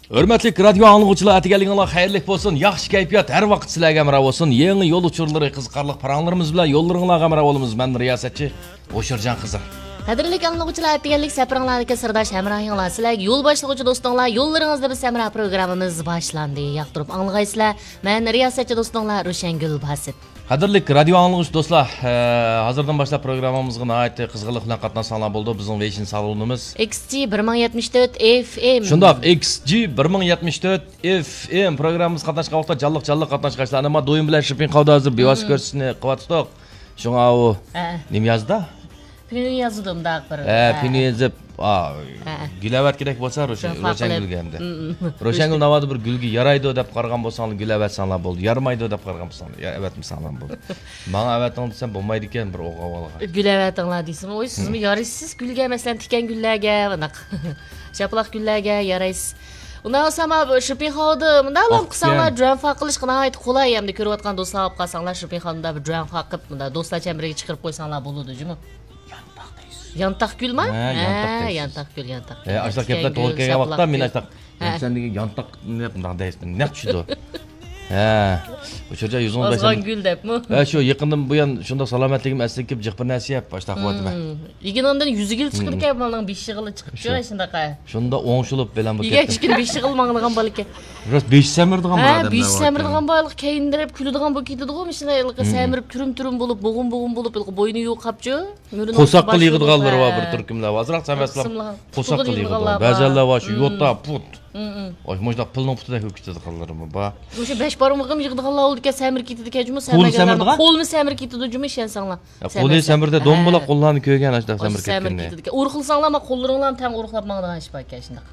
Hörmətli radio anlıqçılar, atigaliginglar xayrlik bolsun. Yaxşı kayfiyat her vaqt sizlarga amra bolsun. Yangi yo'l uchurlari, qiziqarli paranlarimiz bilan yo'llaringlarga amra bolamiz. Men riyosatchi O'shirjon Xizr. Qadrli anlıqçılar, atiganlik safaringlardagi sirdosh hamrohinglar, sizlarga yo'l boshlovchi do'stinglar, yo'llaringizda biz samra programmamiz boshlandi. Yoqtirib anglaysizlar. Men riyosatchi do'stinglar Ro'shangul Basit. Qadrli radio anlıqçı do'stlar, hozirdan boshlab programmamizga nihoyatda qiziqlik bilan qatnashsanglar bo'ldi. Bizning Vision salonimiz XG 1074 FM. Shundoq XG 1074 FM programmamiz qatnashgan vaqtda jalliq qatnashganlar, ammo do'yin bilan shipping qavda hozir bevos ko'rsatishni qilyaptik. Shunga u nima yozdi? Pini yazdım da bir. Pini yazib, gülavat kerak bo'lsa Ro'shangulga hamda. Ro'shangul navodi bir gulga yaraydi deb qaragan bo'lsanglar gulavatsanlar bo'ldi. Yarmaydi deb qaragan bo'lsanglar yaratmasanlar bo'ldi. Menga avating desam bo'lmaydi ekan bir o'g'avolaga. Gulavatinglar deysizmi? O'y, sizmi yaraysiz gulga, masalan, tikan gullarga, bunaqa shaplaq gullarga yaraysiz. Undan sonra shipping xavdi, bundan ham qilsanglar, transfer qilish nihoyat qulay hamda ko'rayotgan do'stlar olib qolsanglar, shipping xavdida bir transfer qilib, bunda do'stlar chambriga chiqarib qo'ysanlar bo'ladi, jimi? Yantak gül mü? Yantak gül. Açtak yapta to'g'ri kelgan vaqtda men açtak. Sen degan yantak deb bunday deysiz. Ne tushdi? O'shacha 115. Ozg'on gul debmi? Shu yaqindan bu yan shunda salomatligim asli kelib jiq bir narsa yap boshda qilyapman. Yiginondan 100 yil chiqib ekan, bundan 5 yil chiqibdi shundaqa. Shunda o'ngshilib bilan bu ketdi. Yigachkin 5 yil manglagan bola ekan. Rost 5 samirdigan bola odamlar. 5 samirdigan bola keyindirib kuladigan bo'lib ketadi-ku, shunday samirib turum bo'lib, bo'g'in bo'lib, bo'yni yo'qapchi. Qo'saq qilib yig'diganlar va bir turkumlar. Hozirroq samaslar qo'saq qilib yig'digan. Ba'zanlar va shu yo'ta put. Oy, mo'jda pulning putida ko'kitadi qollarimi ba. O'sha 5 barmog'im yig'diganlar oldi ekan, samir ketdi ekan, jumi samirganlar. Qo'lmi samir ketdi, jumi ishensanglar. Qo'li samirda don bo'la qo'llarni ko'ygan ashda samir ketgan. Urxilsanglar, ma qo'llaringlar ham tang urxlab mangdigan ish ekan shunday.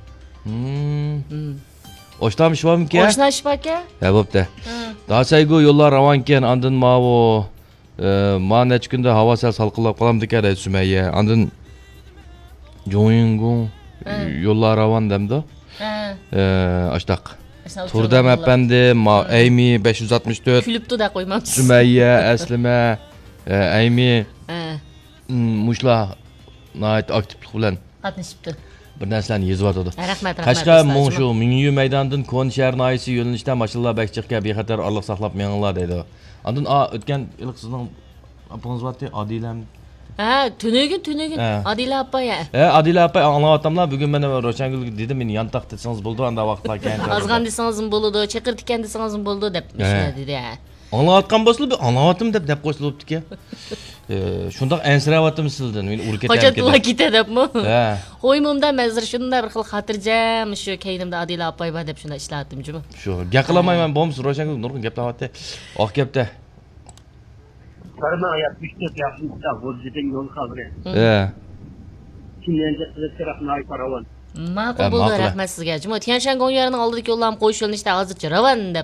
Oshtam ishvamki? Oshna ish ekan? Ha, bo'pti. Dasaygo yo'llar ravon ekan, andin mavo ma necha kunda havo sal salqinlab qolamdi ekan, Sumayya. Andin joyingo yo'llar ravon demdi. Ashtaq. Turdam efendi, Amy 564. Kulibdi da qo'ymamiz. Sumayya, Aslima, Amy mushla nihoyat aktivlik bilan qatnashibdi. Bir narsalarni yozib Rahmat. Qashqa Mo'shu Mingyu maydonidan Kon shahar noyisi yo'linishda mashinalar bakchiqqa bexatar orliq saqlab meninglar deydi. Ondan o'tgan ilk sizning apingiz bordi, Adilam. Tünegin. Adila appa ya. Adila appa anlatamlar. Bugun men Ro'shangul dedim, meni yantaq desangiz bo'ldi, anda vaqtlar keyin. Azg'an desangiz bo'ldi, chaqir tikan desangiz bo'ldi deb dedi. Anlayotgan bo'lsa, anlayotim deb qo'shilibdi-ki. Shundoq ansirayotim sizdan, men urib ketaman. Qo'chatlar ketadimi? Qo'ymamda mazir shunday bir xil xotirjam shu keynimda Adila appa deb shunday ishlatdim, jimi. Shu, gaqilamayman, bo'lmasa Ro'shangul nurg'un gap tavatti. Oq gapda. Karma 74 yaşında vurcudan yol kaldı. Kimden de tarafına paravan. Ma'qul bo'ldi, rahmat sizga. Jimo Tianshan Gong yerining oldidagi yo'llarni qo'yish yo'linishda hozircha ravan deb